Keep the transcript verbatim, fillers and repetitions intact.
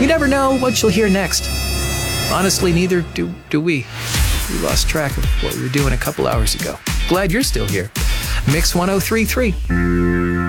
never know what you'll hear next. Honestly, neither do, do we. We lost track of what we were doing a couple hours ago. Glad you're still here. Mix one oh three point three.